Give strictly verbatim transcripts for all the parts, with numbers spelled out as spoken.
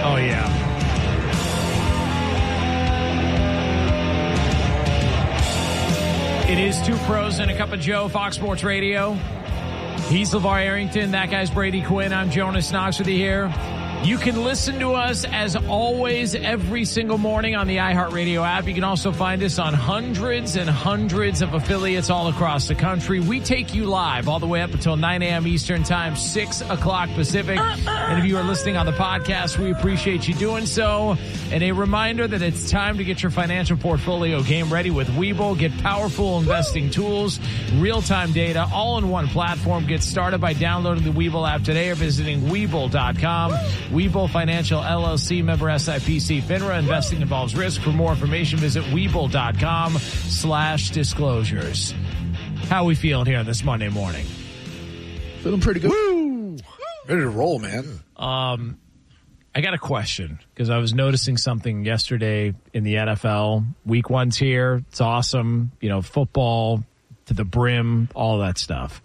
Oh, yeah. It is Two Pros and a Cup of Joe, Fox Sports Radio. He's LeVar Arrington. That guy's Brady Quinn. I'm Jonas Knox with you here. You can listen to us, as always, every single morning on the iHeartRadio app. You can also find us on hundreds and hundreds of affiliates all across the country. We take you live all the way up until nine a.m. Eastern Time, six o'clock Pacific. And if you are listening on the podcast, we appreciate you doing so. And a reminder that it's time to get your financial portfolio game ready with Webull. Get powerful investing tools, real-time data, all in one platform. Get started by downloading the Webull app today or visiting Webull dot com. Webull Financial L L C, member S I P C FINRA. Investing involves risk. For more information, visit Webull dot com slash disclosures. How are we feeling here this Monday morning? Feeling pretty good. Woo! Ready to roll, man. Um, I got a question because I was noticing something yesterday in the N F L. Week one's here. It's awesome. You know, football to the brim, all that stuff.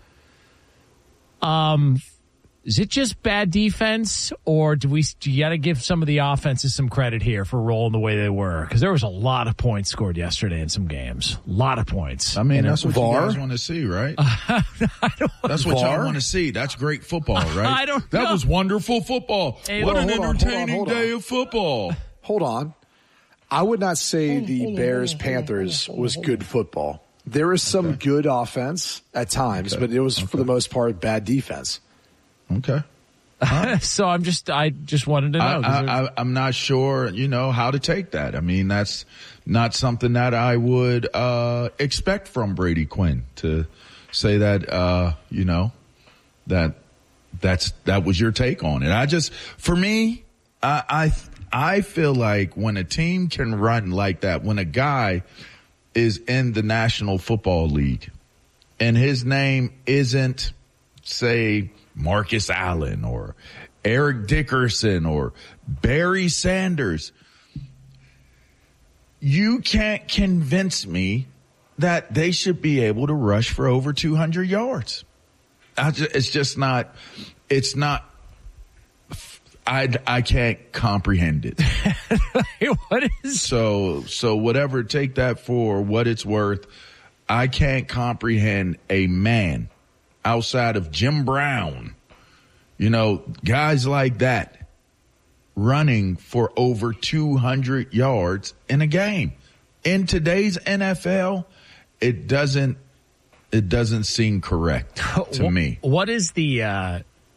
Um... Is it just bad defense, or do we? Do you got to give some of the offenses some credit here for rolling the way they were? Because there was a lot of points scored yesterday in some games. A lot of points. I mean, and that's what V A R? you guys want to see, right? Uh, I don't, That's what V A R? y'all want to see. That's great football, right? I don't That know. was wonderful football. Hey, what hold an on, hold on, entertaining hold on. day of football. Hold on. I would not say the Bears-Panthers was good football. There was some Okay. good offense at times, Okay. but it was, for the most part, bad defense. Okay. so I'm just. I just wanted to know. I, 'cause I, there's- I, I'm not sure, you know, how to take that. I mean, that's not something that I would uh, expect from Brady Quinn to say that, uh, you know, that that's that was your take on it. I just, for me, I, I I feel like when a team can run like that, when a guy is in the National Football League and his name isn't, say, Marcus Allen or Eric Dickerson or Barry Sanders, you can't convince me that they should be able to rush for over two hundred yards. I just, it's just not, it's not, I, I can't comprehend it. what is? So, so whatever, take that for what it's worth. I can't comprehend a man outside of Jim Brown, you know, guys like that running for over two hundred yards in a game. In today's N F L, it doesn't, it doesn't seem correct to me. What is the uh,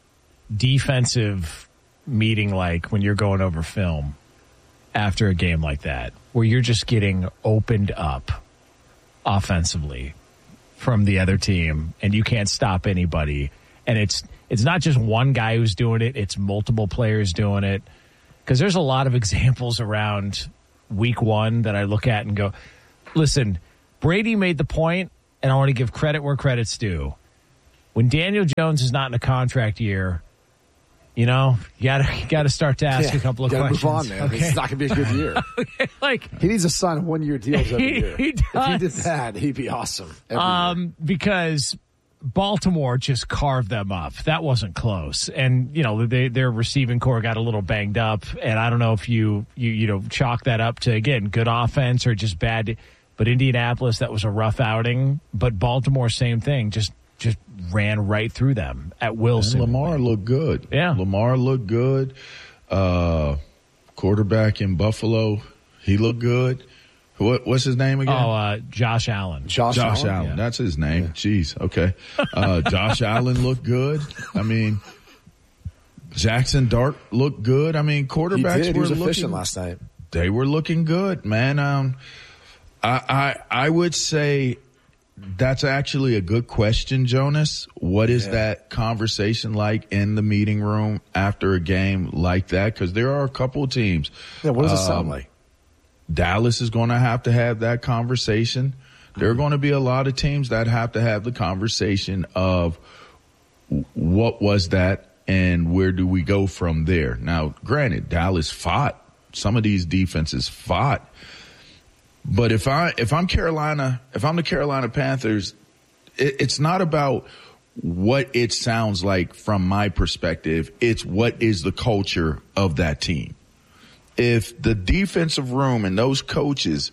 defensive meeting like when you're going over film after a game like that, where you're just getting opened up offensively from the other team and you can't stop anybody? And it's it's not just one guy who's doing it, it's multiple players doing it. Because there's a lot of examples around week one that I look at and go, listen, Brady made the point, and I want to give credit where credit's due. When Daniel Jones is not in a contract year, you know, you gotta you gotta start to ask Yeah, a couple of you gotta questions. move on, man. Okay? It's not going to be a good year. Okay, like He needs to sign one-year deals every He- year. he If he did does. that, he'd be awesome. every year. um, because Baltimore just carved them up. That wasn't close. And, you know, they, their receiving core got a little banged up. And I don't know if you, you, you know, chalk that up to, again, good offense or just bad. But Indianapolis, that was a rough outing. But Baltimore, same thing. Just just ran right through them at will. And Lamar looked good. Yeah. Lamar looked good. Uh, quarterback in Buffalo, he looked good. What, what's his name again? Oh, uh, Josh Allen. Josh, Josh Allen. Allen. yeah. That's his name. Jeez. Okay. Uh, Josh Allen looked good. I mean, Jackson Dart looked good. I mean, He quarterbacks did. He were was efficient looking, last night. they were looking good, man. Um, I, I, I would say that's actually a good question, Jonas. What is Yeah. that conversation like in the meeting room after a game like that? Because there are a couple of teams. Yeah, what does it sound Um, like? Dallas is going to have to have that conversation. There are going to be a lot of teams that have to have the conversation of what was that and where do we go from there. Now, granted, Dallas fought. Some of these defenses fought. But if I, if I'm Carolina, if I'm the Carolina Panthers, it, it's not about what it sounds like from my perspective. It's what is the culture of that team. if the defensive room and those coaches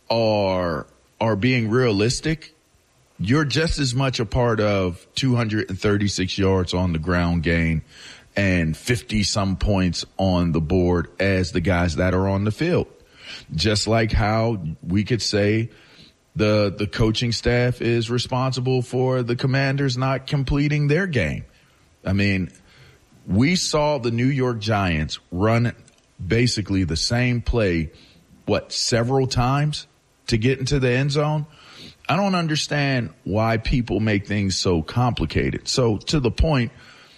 are are being realistic, you're just as much a part of two hundred thirty-six yards on the ground gain and fifty some points on the board as the guys that are on the field. Just like how we could say the the coaching staff is responsible for the Commanders not completing their game. I mean, we saw the New York Giants run basically the same play, what, several times to get into the end zone. I don't understand why people make things so complicated. So to the point,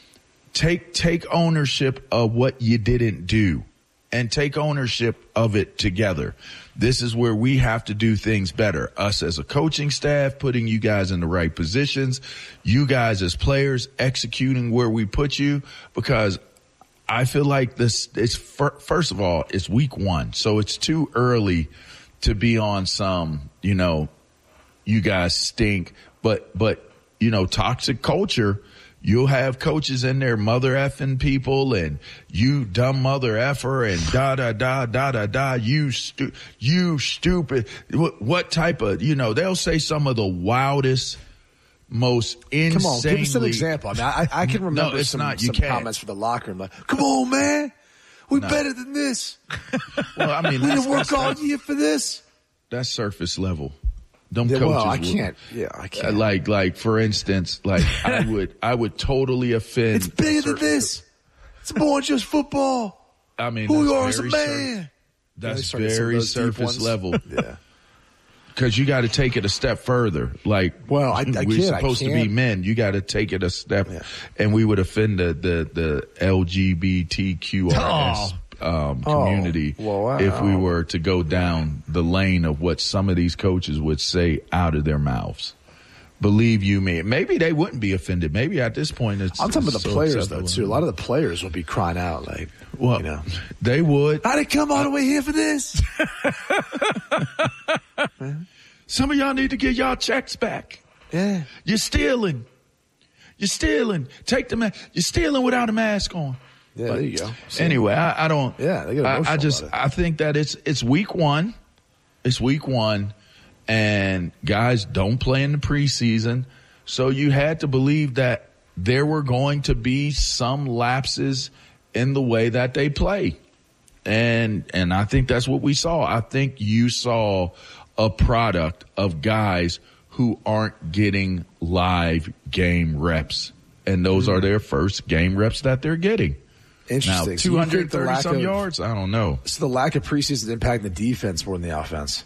take take ownership of what you didn't do and take ownership of it together. This is where we have to do things better. Us as a coaching staff, putting you guys in the right positions, you guys as players executing where we put you, because I feel like this is, first of all, it's week one. So it's too early to be on some, you know, you guys stink, but, but, you know, toxic culture. You'll have coaches in there mother effing people and you dumb mother effer and da da da da da da. You stu- you stupid. What, what type of, you know, they'll say some of the wildest, most insanely. Come on, give us an example. I mean, I, I can remember no, some, not. You some can't. comments for the locker room like, "Come on, man, we No. better than this. Well, I mean, we that's, didn't work that's, all that's, year for this." that's surface level. Them Yeah, coaches well, I would- can't. Yeah, I can't. Like, like for instance, like I would, I would totally offend. It's bigger than certain- this. It's more than just football. I mean, Who that's you are as a very man. sur- That's they started some of very those deep surface ones. level. Yeah. Because you got to take it a step further. Like, Well, I- I we're can't, I supposed to be can't. men. You got to take it a step, Yeah. and we would offend the the, the L G B T Q R S um, Oh, community well, wow. if we were to go down the lane of what some of these coaches would say out of their mouths. Believe you me, maybe they wouldn't be offended. Maybe at this point, it's. I'm talking about it's the so players, though, acceptable. too. A lot of the players would be crying out, like, Well, you know, they would. I didn't come all the way here for this. Some of y'all need to get y'all checks back. Yeah. You're stealing. You're stealing. Take the mask. You're stealing without a mask on. Yeah, But there you go. See? Anyway, I, I don't. Yeah, they get I, I emotional just. about it. I think that it's it's week one. It's week one, and guys don't play in the preseason, so you had to believe that there were going to be some lapses in the way that they play, and and I think that's what we saw. I think you saw a product of guys who aren't getting live game reps, and those are their first game reps that they're getting. Interesting. Now, So you two think hundred the thirty lack some of- yards? I don't know. So the lack of preseason impacting the defense more than the offense.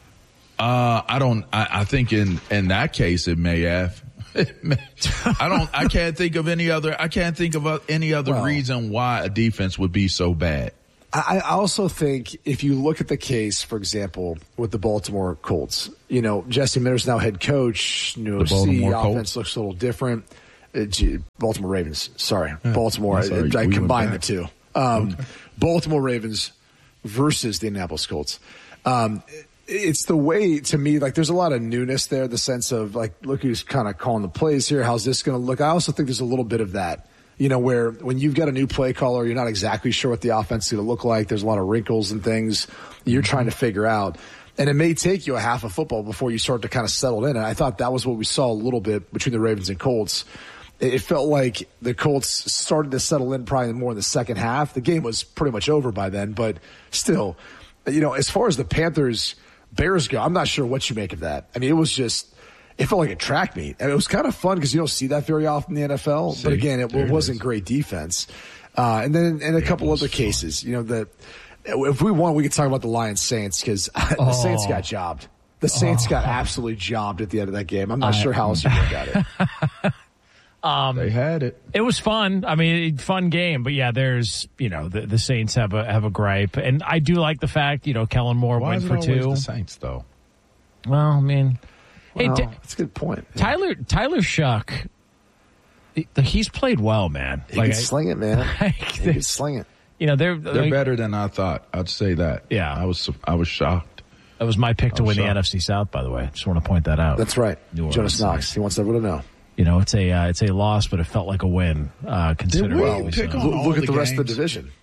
Uh, I don't, I, I think in, in that case, it may have. It may- I don't, I can't think of any other, I can't think of uh, any other Well- reason why a defense would be so bad. I I also think if you look at the case, for example, with the Baltimore Colts, you know, Jesse Miller's now head coach, new The O C, Baltimore offense Colts? looks a little different. Uh, gee, Baltimore Ravens, sorry. Baltimore, that's I, all right. I We went combined the back. two. Um, Baltimore Ravens versus the Indianapolis Colts. Um, it's the way, to me, like there's a lot of newness there, the sense of like, look who's kind of calling the plays here. How's this going to look? I also think there's a little bit of that. You know, where when you've got a new play caller, you're not exactly sure what the offense is going to look like. There's a lot of wrinkles and things you're trying to figure out. And it may take you a half of football before you start to kind of settle in. And I thought that was what we saw a little bit between the Ravens and Colts. It felt like the Colts started to settle in probably more in the second half. The game was pretty much over by then, but still, you know, as far as the Panthers Bears go, I'm not sure what you make of that. I mean, it was just, it felt like a track meet. And it was kind of fun because you don't see that very often in the N F L. See, but again, it, there it it wasn't is. great defense. Uh, and then in a couple was other cases, you know, that if we won, we could talk about the Lions Saints because the Oh. Saints got jobbed. The Saints got absolutely jobbed at the end of that game. I'm not sure how else you look at it. They had it. It was fun. I mean, fun game, but yeah, there's, you know, the, the Saints have a have a gripe, and I do like the fact, you know, Kellen Moore Why went is it for always two. the Saints, though? Well, I mean, hey, Well, t- that's a good point. Tyler Tyler Shuck, he- he's played well, man. He can sling it, man. Like, He can sling it. you know, they're, They're like, better than I thought. I'd say that. Yeah. I was, I was shocked. that was my pick to I'm win the shocked. N F C South. By the way, just want to point that out. That's right. New Orleans Jonas Knox. Saints. He wants everyone to know. You know, it's a uh, it's a loss, but it felt like a win. Uh, considering we what we pick saw. on- Look, all look at the the rest of the games. division.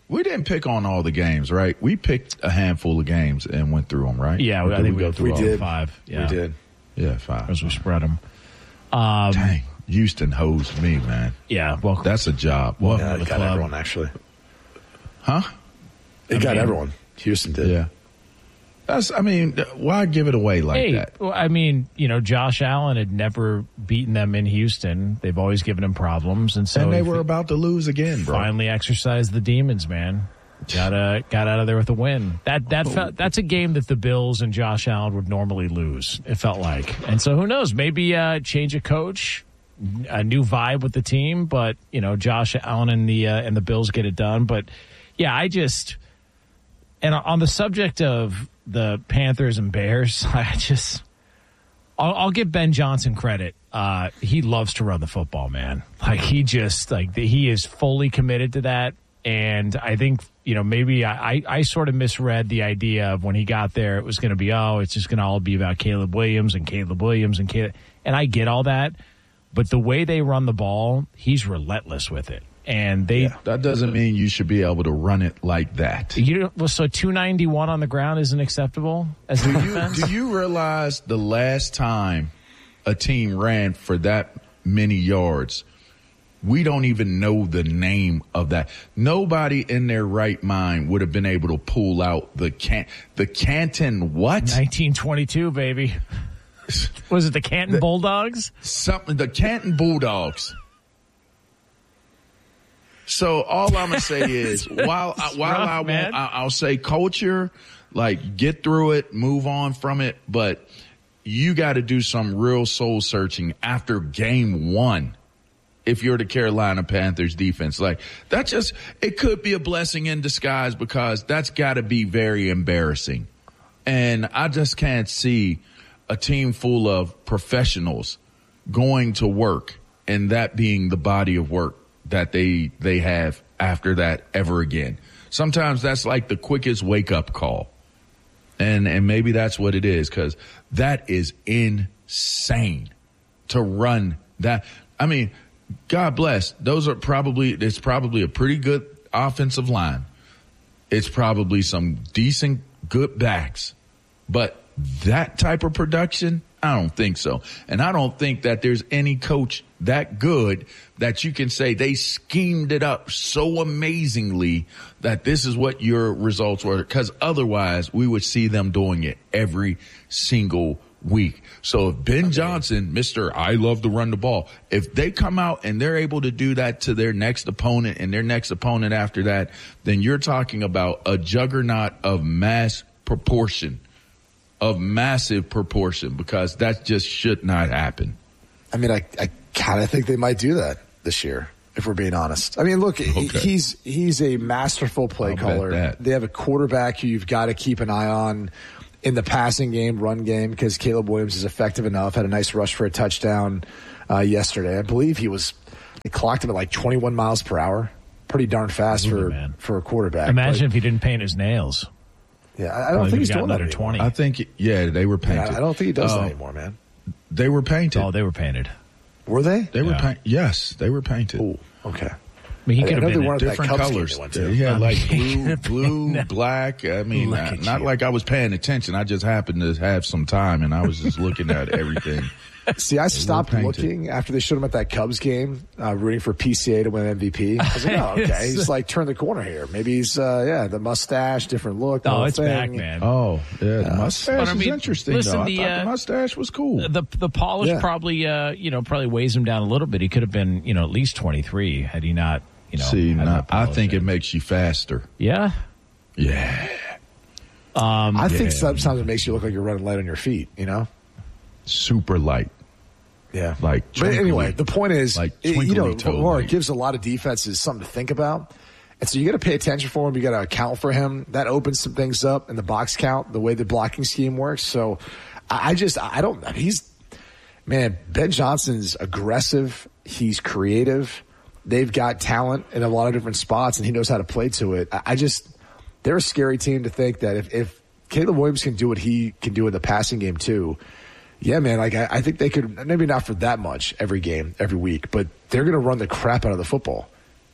We didn't pick on all the games, right? We picked a handful of games and went through them, right? Yeah, I think we go through we all did. five. Yeah. We did. Yeah, five. As we spread them. Um, Dang, Houston hosed me, man. Yeah, welcome. That's a job. Well, Yeah, it got club. everyone, actually. huh? It I got mean- everyone. Houston did. Yeah. That's. I mean, why give it away like Hey, that? well, I mean, you know, Josh Allen had never beaten them in Houston. They've always given him problems, and so And they he were about to lose again, bro. finally exercised the demons, man. Got uh, got out of there with a win. That that felt, that's a game that the Bills and Josh Allen would normally lose. It felt like, and so who knows? Maybe uh, change of coach, a new vibe with the team. But you know, Josh Allen and the uh, and the Bills get it done. But yeah, I just and on the subject of the Panthers and Bears, I just I'll, I'll give Ben Johnson credit. Uh, he loves to run the football, man. Like he just like he is fully committed to that. And I think, you know, maybe I, I, I sort of misread the idea of when he got there, it was going to be, oh, it's just going to all be about Caleb Williams and Caleb Williams and Caleb. And I get all that. But the way they run the ball, he's relentless with it. And they. Yeah, that doesn't mean you should be able to run it like that. You well, so two ninety-one on the ground isn't acceptable as a Do you, defense? do you realize the last time a team ran for that many yards? We don't even know the name of that. Nobody in their right mind would have been able to pull out the can the Canton what? nineteen twenty-two, baby. Was it the Canton The- Bulldogs? Something the Canton Bulldogs. So all I'm gonna say is, while I, while rough, I won't, man. I, I'll say culture, like get through it, move on from it, but you got to do some real soul searching after game one. If you're the Carolina Panthers defense, like that just, it could be a blessing in disguise because that's got to be very embarrassing. And I just can't see a team full of professionals going to work and that being the body of work that they, they have after that ever again. Sometimes that's like the quickest wake up call. And, and maybe that's what it is because that is insane to run that. I mean, God bless. Those are probably, it's probably a pretty good offensive line. It's probably some decent, good backs. But that type of production, I don't think so. And I don't think that there's any coach that good that you can say they schemed it up so amazingly that this is what your results were. Because otherwise, we would see them doing it every single week. So if Ben Johnson, Mister I love to run the ball, if they come out and they're able to do that to their next opponent and their next opponent after that, then you're talking about a juggernaut of mass proportion, of massive proportion, because that just should not happen. I mean, I, I kind of think they might do that this year, if we're being honest. I mean, look, Okay. he's he's a masterful play I'll bet caller. that. They have a quarterback who you've got to keep an eye on in the passing game, run game, because Caleb Williams is effective enough. Had a nice rush for a touchdown uh, yesterday. I believe he was, he clocked him at like twenty-one miles per hour. Pretty darn fast Absolutely, for man. for a quarterback. Imagine But, if he didn't paint his nails. yeah, I I don't Probably think he's got doing that another anymore. twenty. I think, yeah, they were painted. Yeah, I don't think he does Uh, that anymore, man. They were painted. Oh, they were painted. Were they? They were Yeah. painted. Yes, they were painted. Oh, okay. I mean, he I- could I know have they been. weren't that Different Cubs game colors. they went to. He had I like mean, blue, blue, black. I mean, Look uh, at not you. like I was paying attention. I just happened to have some time and I was just looking at everything. See, I stopped painted. looking after they showed him at that Cubs game, uh, rooting for P C A to win M V P. I was like, oh, okay. He's like turned the corner here. Maybe he's, uh, yeah, the mustache, different look. the Oh, whole it's thing. back, man. Oh, yeah, the mustache But I is mean, interesting. listen, though. I the, thought uh, the mustache was cool. The the polish Yeah. probably uh you know probably weighs him down a little bit. He could have been you know at least twenty-three had he not you know. See, had now, that I polish think in. it makes you faster. Yeah. Yeah, Um, I think Yeah. sometimes it makes you look like you're running light on your feet, you know? super light. Yeah. Like but anyway, twinkly. the point is, Like it- you know, twinkly toe Laura light. gives a lot of defenses something to think about. And so you got to pay attention for him. You got to account for him. That opens some things up in the box count, the way the blocking scheme works. So I I just, I don't, he's, man, Ben Johnson's aggressive. He's creative. They've got talent in a lot of different spots, and he knows how to play to it. I, I just, they're a scary team to think that if, if Caleb Williams can do what he can do in the passing game too, yeah, man, like I, I think they could, maybe not for that much every game, every week, but they're going to run the crap out of the football.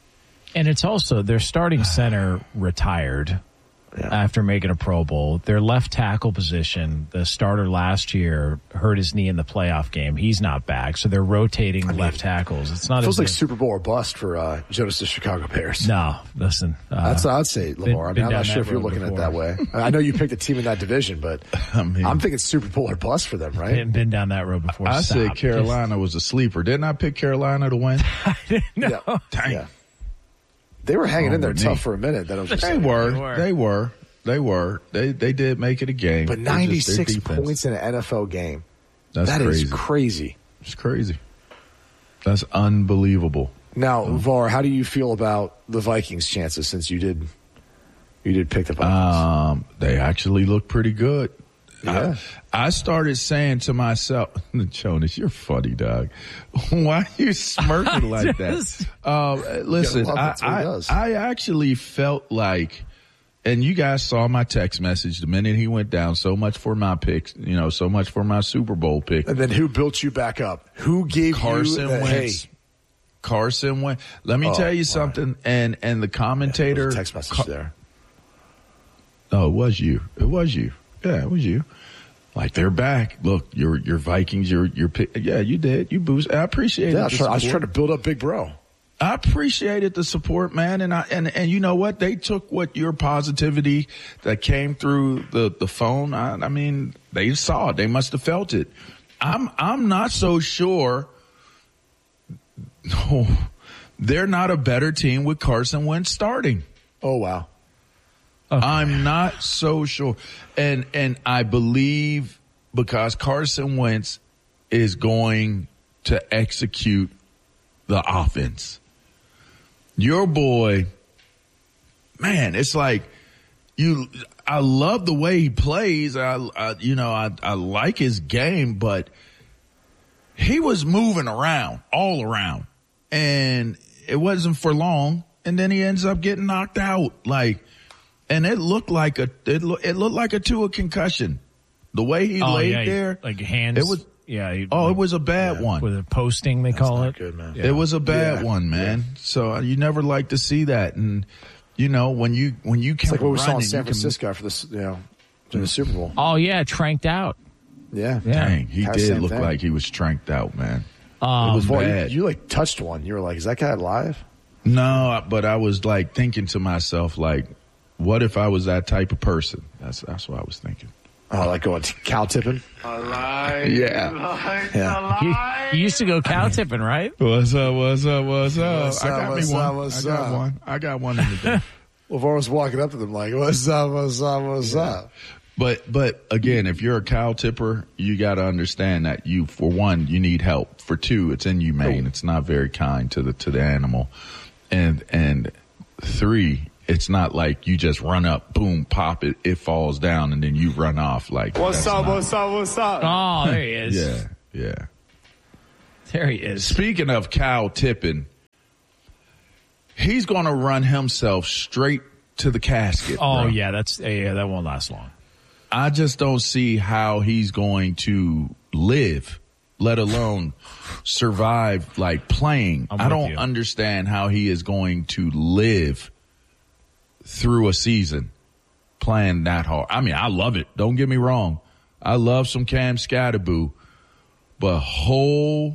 And it's also their starting center retired yeah. after making a Pro Bowl. Their left tackle position, the starter last year, hurt his knee in the playoff game. He's not back, so they're rotating I mean, left tackles. It's not. It feels like if, Super Bowl or bust for uh, Jonas' Chicago Bears. No, listen. Uh, That's what I'd say, Lamar. Been, I mean, I'm not sure if you're looking before. at it that way. I know you picked a team in that division, but I mean, I'm thinking Super Bowl or bust for them, right? Been, been down that road before. I Stop. said Carolina was a sleeper. Didn't I pick Carolina to win? I didn't know. Yeah. Dang. Yeah. They were hanging oh, in there me. tough for a minute. That was just they, were, they were. They were. They were. They they did make it a game. But ninety-six points in an N F L game. That's that crazy. is crazy. It's crazy. That's unbelievable. Now, oh. Var, how do you feel about the Vikings' chances since you did you did pick the Vikings? Um, they actually look pretty good. Yeah. I, I started saying to myself, Jonas, you're funny, dog. Why are you smirking like that? Uh, listen, I, I, I actually felt like, and you guys saw my text message the minute he went down. So much for my picks, you know, so much for my Super Bowl pick. And then who built you back up? Who gave Carson you the, Wentz? Hey. Carson Wentz. Let me oh, tell you something. Right. And and the commentator, yeah, there was a text message Car- there. Oh, it was you. It was you. Yeah, it was you. Like, they're back. Look, your your Vikings, your your pick. Yeah, you did. You boosted. I appreciate yeah, it. Yeah, I was trying to build up Big Bro. I appreciated the support, man, and I and and you know what? They took what your positivity that came through the the phone. I, I mean, they saw it. They must have felt it. I'm I'm not so sure. No, they're not a better team with Carson Wentz starting. Oh wow. Okay. I'm not so sure, and and I believe because Carson Wentz is going to execute the offense. Your boy, man, it's like you. I love the way he plays. I, I you know, I, I like his game, but he was moving around, all around, and it wasn't for long. And then he ends up getting knocked out, like, and it looked like a it, lo- it looked like a Tua concussion. The way he oh, laid yeah, there, like hands. It was. Yeah. He, oh, like, it was a bad yeah, one. With a posting, they That's call not it. Good, man. Yeah. It was a bad yeah. one, man. Yeah. So you never like to see that, and you know when you when you can. It's like what we saw in San Francisco can, for this, you know, during the Super Bowl. Oh yeah, tranked out. Yeah, yeah. Dang, he Kind did look thing. like he was tranked out, man. Um, it was boy, bad. You, you like touched one. You were like, "Is that guy alive?" No, but I was like thinking to myself, like, what if I was that type of person? That's that's what I was thinking. Oh, like going to cow tipping? Alive. Yeah. Alive. Yeah. Alive. You, you used to go cow tipping, right? What's up? What's up? What's up? What's I up, got what's me one. up, what's I got up? one. I got one in the day. LeVar was walking up to them like, "What's up? What's up? What's Yeah. up?" But but again, if you're a cow tipper, you got to understand that you, for one, you need help. For two, it's inhumane. It's not very kind to the to the animal, and and three, it's not like you just run up, boom, pop it, it falls down, and then you run off. Like, What's up? not, What's up? What's up? Oh, there he is. Yeah, yeah. There he is. Speaking of cow tipping, he's going to run himself straight to the casket. Oh bro. yeah, that's yeah, that won't last long. I just don't see how he's going to live, let alone survive, like playing. I'm I with don't you. understand how he is going to live through a season playing that hard. I mean, I love it. Don't get me wrong. I love some Cam Scatterboo, but holy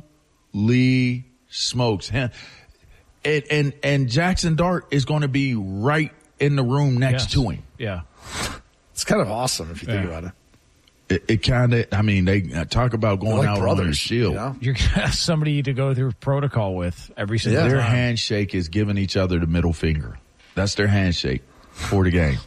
smokes. Him, and, and, and Jackson Dart is going to be right in the room next Yes. to him. Yeah. It's kind of awesome if you think Yeah. about it. It, it kind of, I mean, they talk about going They're like out brothers, on a shield. you know? You're gonna have somebody to go through protocol with every single Yeah. Their time. handshake is giving each other the middle finger. That's their handshake for the game.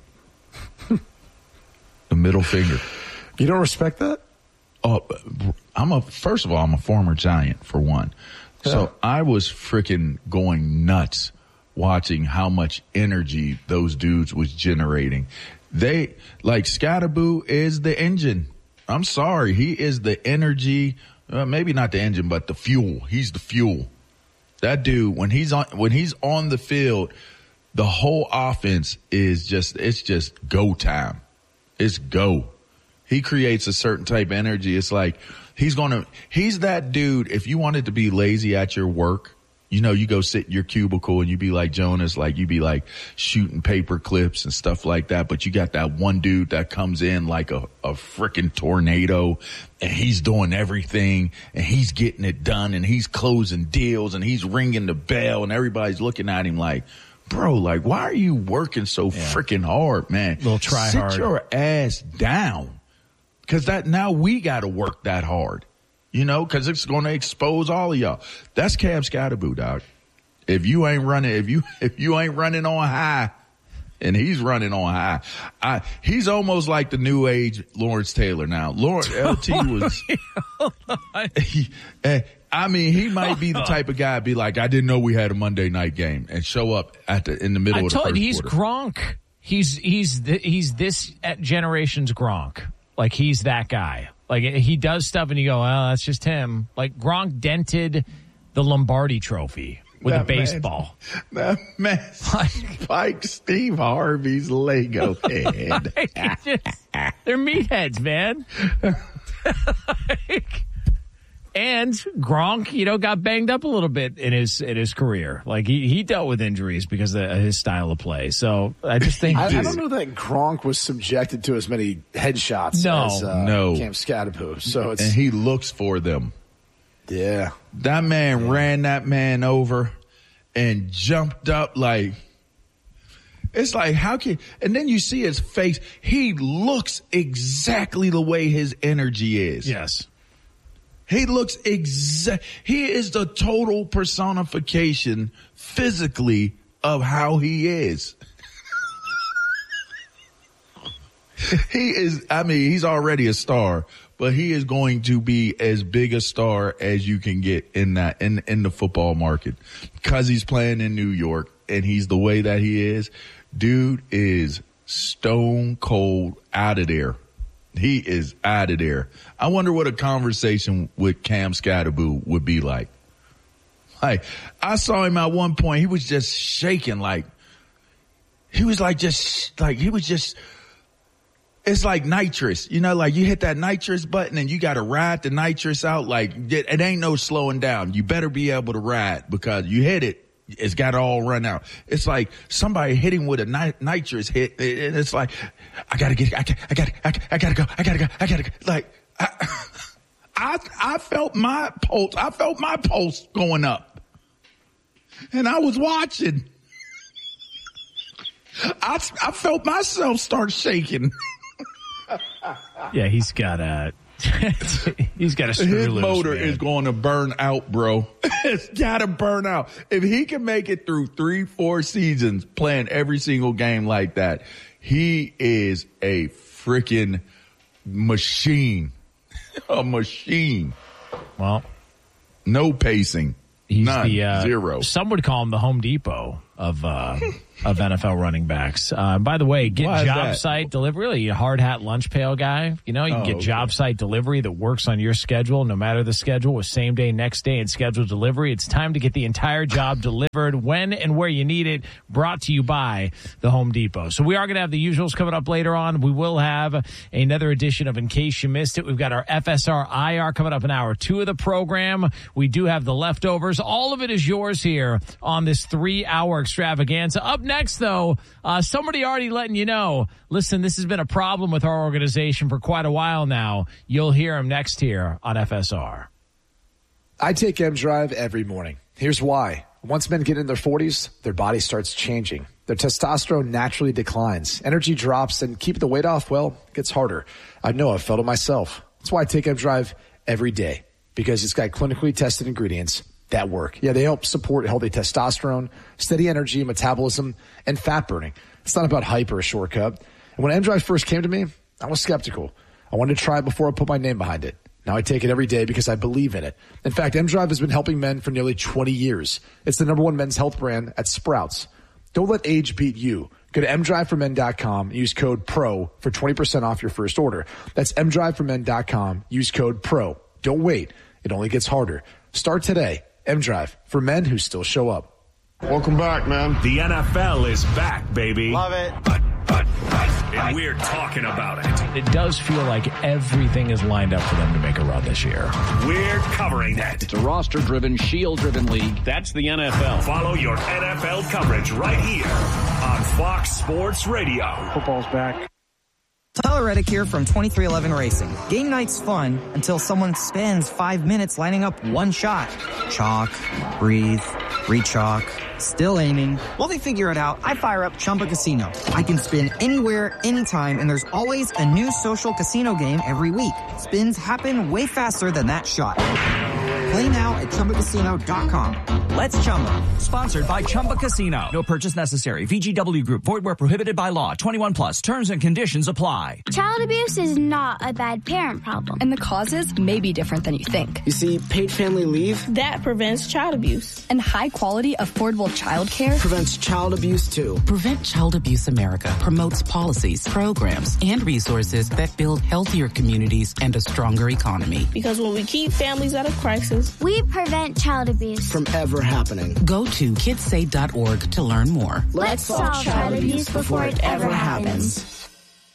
The middle finger. You don't respect that? Oh, I'm a, first of all, I'm a former Giant for one. Yeah. So I was freaking going nuts watching how much energy those dudes was generating. They, like, Scatterboo is the engine. I'm sorry. He is the energy, uh, maybe not the engine, but the fuel. He's the fuel. That dude, when he's on, when he's on the field, the whole offense is just, it's just go time. It's go. He creates a certain type of energy. It's like he's going to, he's that dude. If you wanted to be lazy at your work, You know, you go sit in your cubicle and you be like Jonas, like you be like shooting paper clips and stuff like that. But you got that one dude that comes in like a, a freaking tornado and he's doing everything and he's getting it done and he's closing deals and he's ringing the bell and everybody's looking at him like, bro, like, why are you working so yeah. freaking hard, man? Little try Sit hard. your ass down. Cause that now we got to work that hard. You know, because it's going to expose all of y'all. That's Cam Scatterboo, dog. If you ain't running, if you if you ain't running on high, and he's running on high, I, he's almost like the new age Lawrence Taylor now. Lawrence L T was. he, I mean, he might be the type of guy to be like, I didn't know we had a Monday night game, and show up at the in the middle I of the told first you, he's quarter. Gronk. He's he's the, he's this generation's Gronk. Like he's that guy. Like, he does stuff and you go, well, that's just him. Like, Gronk dented the Lombardi trophy with that a baseball. Man, that man spiked Steve Harvey's Lego head. just, they're meatheads, man. like, and Gronk, you know, got banged up a little bit in his in his career. Like, he, he dealt with injuries because of his style of play. So, I just think... I, I don't know that Gronk was subjected to as many headshots no, as uh, no. Cam Scatterboo. So it's, and he looks for them. Yeah. That man yeah. ran that man over and jumped up like... It's like, how can... And then you see his face. He looks exactly the way his energy is. Yes. He looks exact. He is the total personification physically of how he is. He is, I mean, he's already a star, but he is going to be as big a star as you can get in that, in, in the football market because he's playing in New York and he's the way that he is. Dude is stone cold out of there. He is out of there. I wonder what a conversation with Cam Scatterboo would be like. Like, I saw him at one point. He was just shaking like, he was like just, like, he was just, it's like nitrous. You know, like you hit that nitrous button and you got to ride the nitrous out. Like, it, it ain't no slowing down. You better be able to ride because you hit it. It's got to all run out. It's like somebody hitting with a nit- nitrous hit. And it's like, I got to get, I got, I got, I got to go. I got to go. I got to go. Like, I, I, I felt my pulse. I felt my pulse going up. And I was watching. I, I felt myself start shaking. Yeah, he's got a, he's got a screw His loose, motor man. is going to burn out, bro. It's got to burn out. If he can make it through three, four seasons playing every single game like that, he is a freaking machine. A machine. Well, no pacing. he's None. the uh, Zero. Some would call him the Home Depot of uh, of N F L running backs. Uh, by the way, get Why is job that? site delivery. Really, a hard hat lunch pail guy. You know, you can Oh, get okay. job site delivery that works on your schedule, no matter the schedule, with same day, next day, and scheduled delivery. It's time to get the entire job delivered when and where you need it. Brought to you by the Home Depot. So we are going to have the usuals coming up later on. We will have another edition of In Case You Missed It. We've got our F S R I R coming up in hour two of the program. We do have the leftovers. All of it is yours here on this three-hour extravaganza. Up next, though, uh, somebody already letting you know, listen, this has been a problem with our organization for quite a while now. You'll hear him next here on F S R. I take M Drive every morning. Here's why. Once men get in their forties, their body starts changing. Their testosterone naturally declines. Energy drops, and keeping the weight off, well, it gets harder. I know I've felt it myself. That's why I take M Drive every day, because it's got clinically tested ingredients that work. Yeah, they help support healthy testosterone, steady energy, metabolism, and fat burning. It's not about hype or a shortcut. And when M Drive first came to me, I was skeptical. I wanted to try it before I put my name behind it. Now I take it every day because I believe in it. In fact, M Drive has been helping men for nearly twenty years. It's the number one men's health brand at Sprouts. Don't let age beat you. Go to m drive for men dot com and use code PRO for twenty percent off your first order. That's m drive for men dot com. Use code PRO. Don't wait. It only gets harder. Start today. M Drive, for men who still show up. Welcome back, man. The N F L is back, baby. Love it. But, but, but, in right, we're talking about it. It does feel like everything is lined up for them to make a run this year. We're covering it. It's a roster-driven, shield-driven league. That's the N F L. Follow your N F L coverage right here on Fox Sports Radio. Football's back. Tyler Reddick here from twenty-three eleven Racing. Game night's fun until someone spends five minutes lining up one shot. Chalk, breathe, re-chalk, still aiming. While they figure it out, I fire up Chumba Casino. I can spin anywhere, anytime, and there's always a new social casino game every week. Spins happen way faster than that shot. Play now at Chumba Casino dot com. Let's Chumba. Sponsored by Chumba Casino. No purchase necessary. V G W Group. Void where prohibited by law. twenty-one plus. Terms and conditions apply. Child abuse is not a bad parent problem. And the causes may be different than you think. You see, paid family leave. That prevents child abuse. And high quality, affordable child care. Prevents child abuse too. Prevent Child Abuse America promotes policies, programs, and resources that build healthier communities and a stronger economy. Because when we keep families out of crisis, we prevent child abuse from ever happening. Go to kids say dot org to learn more. Let's, Let's solve child, child abuse before it ever happens.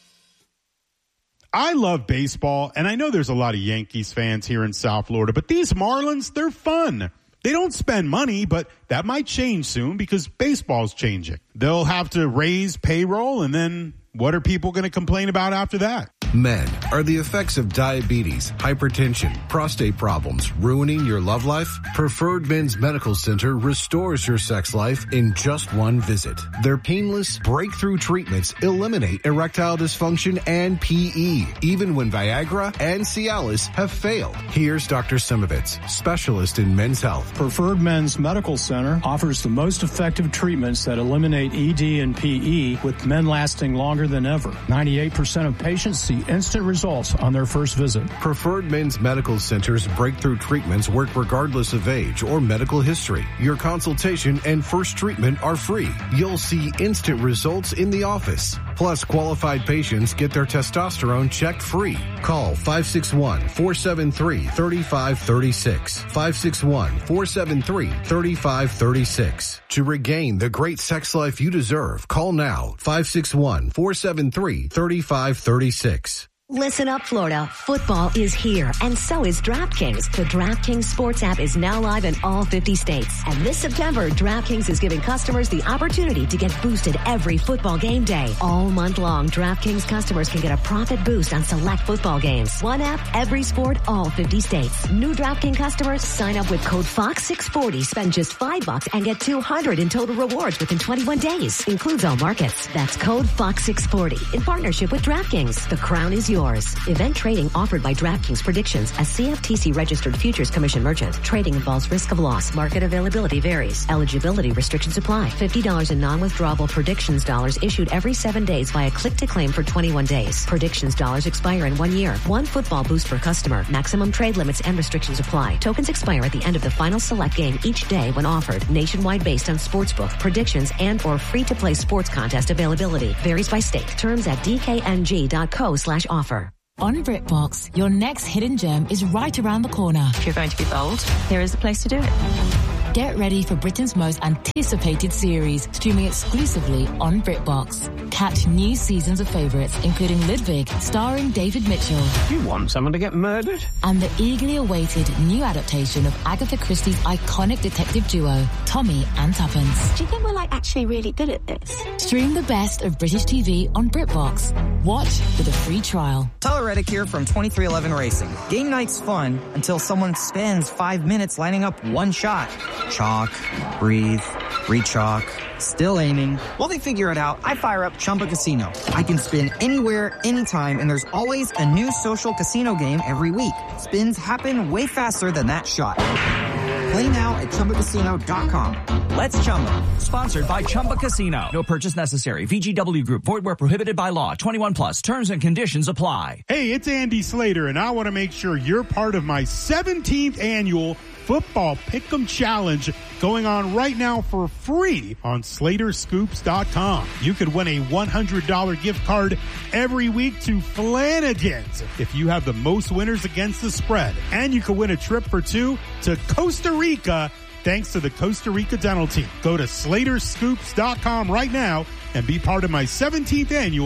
I love baseball, and I know there's a lot of Yankees fans here in South Florida, but these Marlins, they're fun. They don't spend money, but that might change soon because baseball's changing. They'll have to raise payroll, and then what are people going to complain about after that? Men, are the effects of diabetes, hypertension, prostate problems ruining your love life? Preferred Men's Medical Center restores your sex life in just one visit. Their painless, breakthrough treatments eliminate erectile dysfunction and P E, even when Viagra and Cialis have failed. Here's Doctor Simovitz, specialist in men's health. Preferred Men's Medical Center offers the most effective treatments that eliminate E D and P E, with men lasting longer than ever. ninety-eight percent of patients see instant results on their first visit. Preferred Men's Medical Center's breakthrough treatments work regardless of age or medical history. Your consultation and first treatment are free. You'll see instant results in the office. Plus, qualified patients get their testosterone checked free. Call five six one, four seven three, three five three six. five six one, four seven three, three five three six. To regain the great sex life you deserve, call now. five six one, four seven three, three five three six. Listen up, Florida. Football is here, and so is DraftKings. The DraftKings Sports app is now live in all fifty states. And this September, DraftKings is giving customers the opportunity to get boosted every football game day. All month long, DraftKings customers can get a profit boost on select football games. One app, every sport, all fifty states. New DraftKings customers sign up with code Fox six forty, spend just five bucks, and get two hundred in total rewards within twenty-one days. Includes all markets. That's code Fox six forty in partnership with DraftKings. The crown is yours. Event trading offered by DraftKings Predictions, a C F T C registered futures commission merchant. Trading involves risk of loss. Market availability varies. Eligibility restrictions apply. fifty dollars in non-withdrawable Predictions dollars issued every seven days via click to claim for twenty-one days. Predictions dollars expire in one year. One football boost per customer. Maximum trade limits and restrictions apply. Tokens expire at the end of the final select game each day when offered. Nationwide based on sportsbook, predictions, and or free-to-play sports contest availability. Varies by state. Terms at d k n g dot co slash offer. On BritBox, your next hidden gem is right around the corner. If you're going to be bold, here is the place to do it. Get ready for Britain's most anticipated series, streaming exclusively on BritBox. Catch new seasons of favourites, including Ludwig, starring David Mitchell. You want someone to get murdered? And the eagerly awaited new adaptation of Agatha Christie's iconic detective duo, Tommy and Tuppence. Do you think we're like actually really good at this? Stream the best of British T V on BritBox. Watch with a free trial. Tyler Reddick here from twenty-three eleven Racing. Game night's fun until someone spends five minutes lining up one shot. Chalk, breathe, re-chalk, still aiming. While they figure it out, I fire up Chumba Casino. I can spin anywhere, anytime, and there's always a new social casino game every week. Spins happen way faster than that shot. Play now at Chumba Casino dot com. Let's Chumba. Sponsored by Chumba Casino. No purchase necessary. V G W Group. Void where prohibited by law. twenty-one plus. Terms and conditions apply. Hey, it's Andy Slater, and I want to make sure you're part of my seventeenth annual Football Pick'em Challenge going on right now for free on Slater Scoops dot com. You could win a one hundred dollars gift card every week to Flanagan's if you have the most winners against the spread. And you could win a trip for two to Costa Rica thanks to the Costa Rica Dental Team. Go to Slater Scoops dot com right now and be part of my seventeenth annual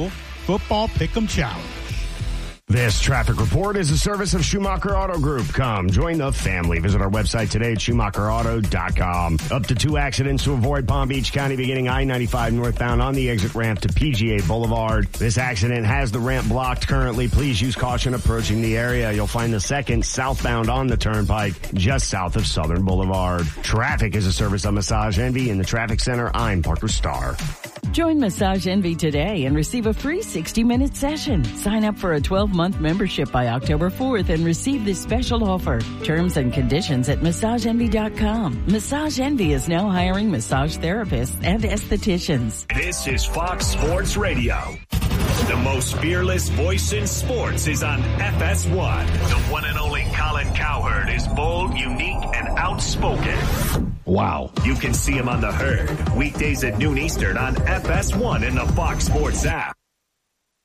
Football Pick'em Challenge. This traffic report is a service of Schumacher Auto Group. Come join the family. Visit our website today at schumacher auto dot com. Up to two accidents to avoid Palm Beach County beginning I ninety-five northbound on the exit ramp to P G A Boulevard. This accident has the ramp blocked currently. Please use caution approaching the area. You'll find the second southbound on the turnpike just south of Southern Boulevard. Traffic is a service of Massage Envy in the Traffic Center. I'm Parker Starr. Join Massage Envy today and receive a free sixty-minute session. Sign up for a twelve-month membership by October fourth and receive this special offer. Terms and conditions at massage envy dot com. Massage Envy is now hiring massage therapists and estheticians. This is Fox Sports Radio. The most fearless voice in sports is on F S one. The one and only Colin Cowherd is bold, unique, and outspoken. Wow. You can see him on The Herd, weekdays at noon Eastern on F S one in the Fox Sports app.